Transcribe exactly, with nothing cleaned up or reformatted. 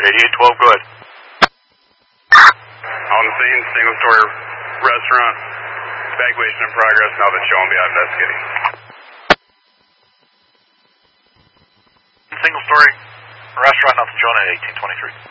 eighty-eight twelve, go ahead. On the scene, single story restaurant. Evacuation in progress, now that show and be out investigating. Single story restaurant, North Jonah, eighteen twenty-three.